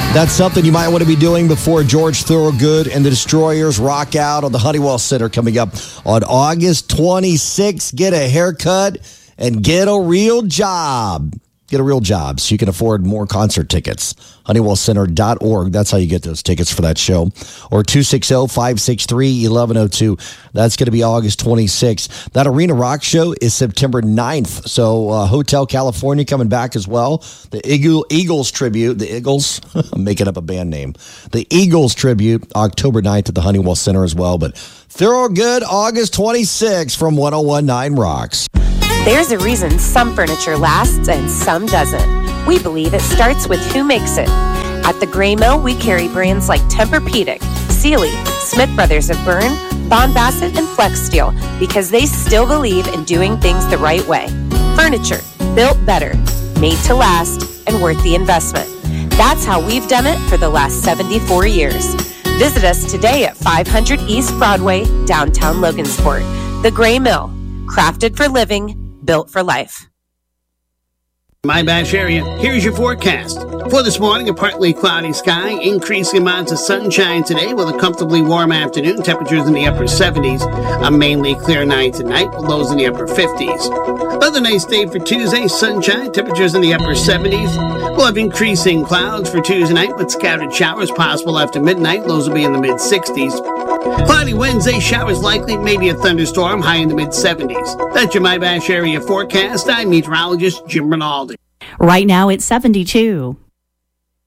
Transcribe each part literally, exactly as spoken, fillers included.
That's something you might want to be doing before George Thorogood and the Destroyers rock out on the Honeywell Center coming up on August twenty-sixth. Get a haircut and get a real job. Get a real job so you can afford more concert tickets. Honeywell Center dot org. That's how you get those tickets for that show. Or two six zero, five six three, one one zero two. That's going to be August twenty-sixth. That Arena Rock show is September ninth. So uh, Hotel California coming back as well. The Eagle, Eagles tribute. The Eagles. I'm making up a band name. The Eagles tribute, October ninth at the Honeywell Center as well. But Thorogood, August twenty-sixth from one oh one point nine Rocks. There's a reason some furniture lasts and some doesn't. We believe it starts with who makes it. At the Gray Mill, we carry brands like Tempur-Pedic, Sealy, Smith Brothers of Bern, Bond Bassett, and Flex Steel because they still believe in doing things the right way. Furniture built better, made to last, and worth the investment. That's how we've done it for the last seventy-four years. Visit us today at five hundred East Broadway, downtown Logansport. The Gray Mill, crafted for living, built for life. My Bash area, here's your forecast. For this morning, a partly cloudy sky, increasing amounts of sunshine today with a comfortably warm afternoon, temperatures in the upper seventies, a mainly clear night tonight with lows in the upper fifties. Another nice day for Tuesday, sunshine, temperatures in the upper seventies. We'll have increasing clouds for Tuesday night with scattered showers possible after midnight, lows will be in the mid sixties. Cloudy Wednesday, showers likely, maybe a thunderstorm, high in the mid seventies. That's your My Bash area forecast. I'm meteorologist Jim Rinaldi. Right now it's seventy-two.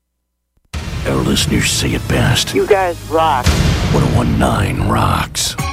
Our listeners say it best. You guys rock. one oh one point nine Rocks.